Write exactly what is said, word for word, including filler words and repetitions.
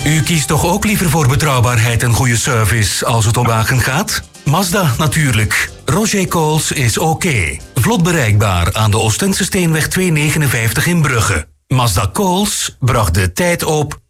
U kiest toch ook liever voor betrouwbaarheid en goede service als het om wagen gaat? Mazda natuurlijk. Roger Coles is oké. Vlot bereikbaar aan de Oostendse Steenweg tweehonderdnegenenvijftig in Brugge. Mazda Coles bracht de tijd op